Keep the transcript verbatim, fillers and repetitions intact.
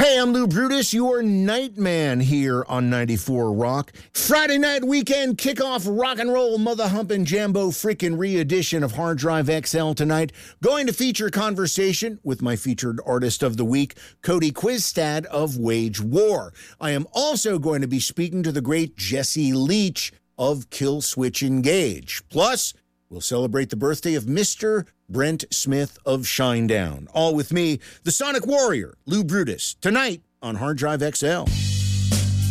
Hey, I'm Lou Brutus, your Nightman here on ninety-four Rock. Friday night weekend kickoff rock and roll mother humping jambo freaking re-edition of Hard Drive X L tonight. Going to feature conversation with my featured artist of the week, Cody Quistad of Wage War. I am also going to be speaking to the great Jesse Leach of Kill Switch Engage. Plus, we'll celebrate the birthday of Mister Brent Smith of Shinedown. All with me, the Sonic Warrior, Lou Brutus, tonight on Hard Drive X L.